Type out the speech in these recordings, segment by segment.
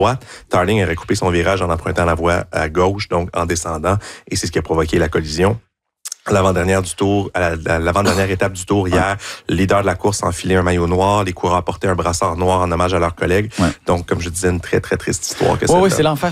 droite. Tarling aurait coupé son virage en empruntant la voie à gauche, donc en descendant, et c'est ce qui a provoqué la collision. L'avant-dernière étape du tour hier, le leader de la course a enfilé un maillot noir, les coureurs portaient un brassard noir en hommage à leurs collègues. Ouais. Donc, comme je disais, une très, très triste histoire. Oui, c'est l'enfer.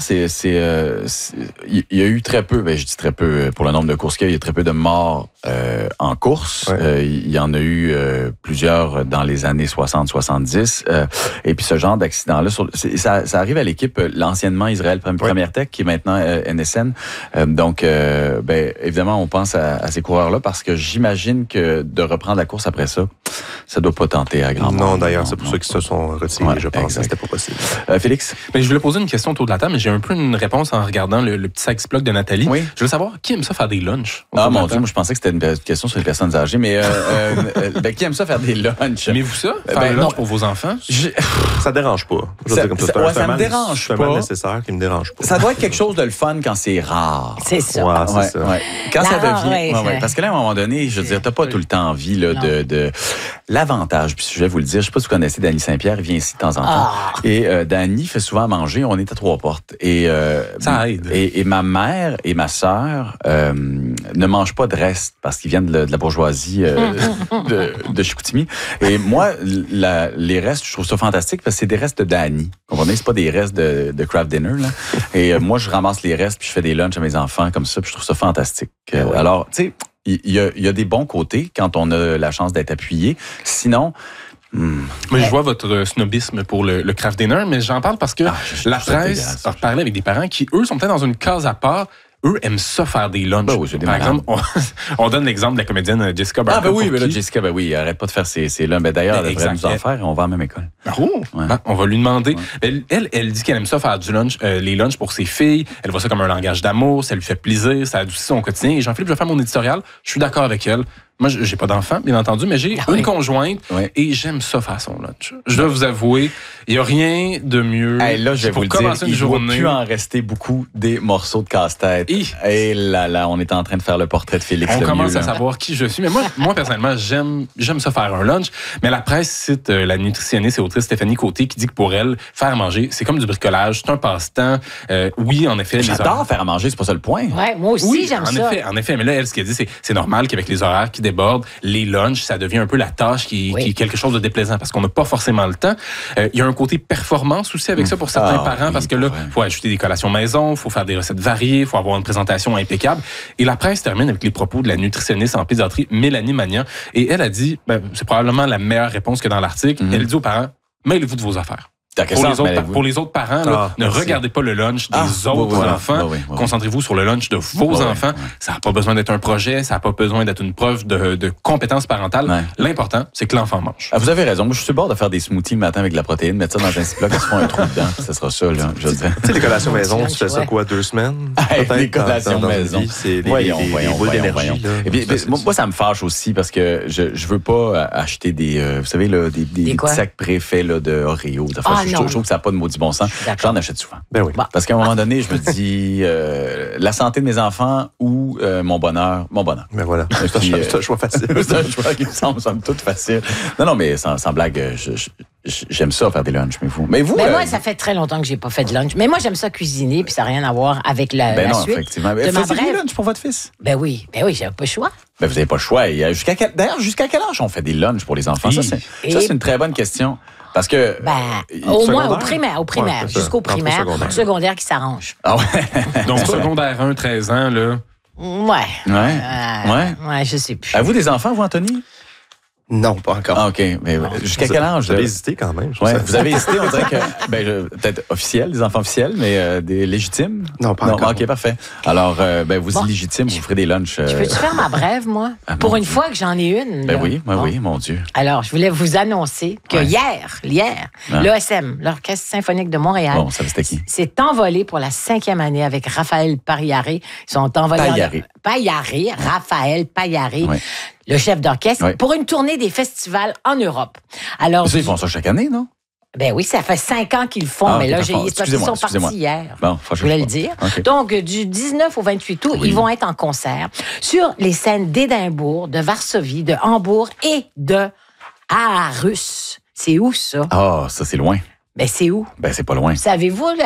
Il y a eu très peu, je dis très peu pour le nombre de courses qu'il y a eu très peu de morts en course. Ouais. Il y en a eu plusieurs dans les années 60-70. Et puis ce genre d'accident-là, ça arrive à l'équipe, l'anciennement Israël Première Tech, qui est maintenant NSN. Donc, évidemment, on pense à ces coureurs-là parce que j'imagine que de reprendre la course après ça, ça doit pas tenter à grand monde. Non, d'ailleurs, c'est pour ça qu'ils se sont retirés, je pense. C'était pas possible. Félix? Je voulais poser une question autour de la table, mais j'ai un peu une réponse en regardant le petit sac-bloc de Nathalie. Oui. Je veux savoir, qui aime ça faire des lunchs? Ah, mon Dieu, moi, je pensais que c'était une question sur les personnes âgées, mais qui aime ça faire des lunchs? Aimez-vous ça? Faire des lunchs pour vos enfants? Ça dérange pas. Ça me dérange pas. C'est un mal nécessaire qui me dérange pas. Ça doit être quelque chose de le fun quand c'est rare. C'est ça. Ouais, c'est ça. Ouais. Quand ça devient... Parce que là, à un moment donné, je veux dire, t'as pas tout le temps envie là, de... L'avantage, puis je vais vous le dire, je sais pas si vous connaissez Dany Saint-Pierre, il vient ici de temps en temps. Et Dany fait souvent à manger, on est à Trois-Portes. Et, ça aide. Et ma mère et ma sœur ne mangent pas de reste parce qu'ils viennent de la bourgeoisie de Chicoutimi. Et moi, les restes, je trouve ça fantastique parce que c'est des restes de Dany. Vous comprenez? C'est pas des restes de craft dinner. Là. Et moi, je ramasse les restes puis je fais des lunchs à mes enfants comme ça puis je trouve ça fantastique. Alors, tu sais, il y a des bons côtés quand on a la chance d'être appuyé. Sinon... Mais je vois votre snobisme pour le craft dinner, mais j'en parle parce que la presse a parlé avec des parents qui, eux, sont peut-être dans une case à part. Eux aiment ça faire des lunchs. Oui, par exemple, on donne l'exemple de la comédienne Jessica Barker. Jessica, arrête pas de faire ces lunchs. D'ailleurs, elle devrait nous en faire et on va à la même école. On va lui demander. Elle dit qu'elle aime ça faire du lunch, les lunchs pour ses filles. Elle voit ça comme un langage d'amour, ça lui fait plaisir, ça adoucit son quotidien. Et Jean-Philippe, je vais faire mon éditorial. Je suis d'accord avec elle. Moi, j'ai pas d'enfant, bien entendu, mais j'ai une conjointe et j'aime ça faire son lunch. Je dois vous avouer, il y a rien de mieux. Là, je vais vous le dire, il ne doit plus en rester beaucoup des morceaux de casse-tête. Et là, on est en train de faire le portrait de Félix. On commence à savoir qui je suis. Mais moi personnellement, j'aime ça faire un lunch. Mais la presse cite la nutritionniste et autrice Stéphanie Côté qui dit que pour elle, faire à manger, c'est comme du bricolage, c'est un passe-temps. Oui, en effet. J'adore faire à manger, c'est pas ça le point. Ouais, moi aussi, j'aime ça. En effet, mais là, elle, ce qu'elle dit, c'est normal qu'avec les horaires qui débordent, les lunchs, ça devient un peu la tâche qui est quelque chose de déplaisant parce qu'on n'a pas forcément le temps. Il y a un côté performance aussi avec ça pour certains parents parce que là, il faut ajouter des collations maison, il faut faire des recettes variées, il faut avoir une présentation impeccable. Et la presse termine avec les propos de la nutritionniste en pédiatrie Mélanie Magnan. Et elle a dit, c'est probablement la meilleure réponse que dans l'article, elle dit aux parents, mêlez-vous de vos affaires. Pour les autres parents, là, ne regardez pas le lunch des autres enfants. Concentrez-vous sur le lunch de vos enfants. Ça n'a pas besoin d'être un projet, ça n'a pas besoin d'être une preuve de compétence parentale. L'important, c'est que l'enfant mange. Vous avez raison. Moi, je suis sur le bord de faire des smoothies le matin avec de la protéine, mettre ça dans un Ziploc, ils se font un trou dedans. Ça sera ça, là. Je veux dire. Tu sais, les collations maison, tu fais ça quoi, 2 semaines? Les collations maison. C'est des boules d'énergie. Moi, ça me fâche aussi parce que je veux pas acheter des, vous savez, là, des petits sacs préfaits là, de Oreo. Je trouve que ça n'a pas de maudit bon sens. J'en achète souvent. Ben oui. Parce qu'à un moment donné, je me dis la santé de mes enfants ou mon bonheur. Mon bonheur. Ben voilà. C'est un choix facile. C'est un choix qui me semble toute facile. Non, mais sans blague, j'aime ça faire des lunchs. Mais vous, moi, ça fait très longtemps que j'ai pas fait de lunch. Mais moi, j'aime ça cuisiner, puis ça n'a rien à voir avec la suite. Effectivement. Faites-vous des lunchs pour votre fils? Ben oui, j'avais pas le choix. Vous n'avez pas le choix. D'ailleurs, jusqu'à quel âge on fait des lunchs pour les enfants? Ça, c'est une très bonne question. Parce que. Au moins au primaire, jusqu'au primaire, secondaire qui s'arrange. Ah ouais. Donc, secondaire 1, 13 ans, là. Ouais, je sais plus. Avez-vous des enfants, vous, Anthony? Non, pas encore. Ah, OK. Mais jusqu'à quel âge? Vous avez hésité quand même. Vous avez hésité, on dirait que, peut-être officiel, des enfants officiels, mais des légitimes? Non, pas encore. OK, parfait. Alors, vous illégitimes, vous ferez des lunchs. Je peux-tu faire ma brève, moi? Pour une fois que j'en ai une. Oui, mon Dieu. Alors, je voulais vous annoncer que hier, l'ESM, l'Orchestre symphonique de Montréal, c'était qui? s'est envolé pour la 5e année avec Raphaël Pagliari. Ils sont envolés. Raphaël Pagliari. Oui. Le chef d'orchestre, pour une tournée des festivals en Europe. Alors, ils font ça chaque année, non? Ben oui, ça fait 5 ans qu'ils le font, mais là, ils sont partis hier. Bon, je voulais le dire. Okay. Donc, du 19 au 28 août, ils vont être en concert sur les scènes d'Édimbourg, de Varsovie, de Hambourg et de Aarhus. C'est où, ça? Ça, c'est loin. Ben, c'est où? Ben, c'est pas loin. Savez-vous, là,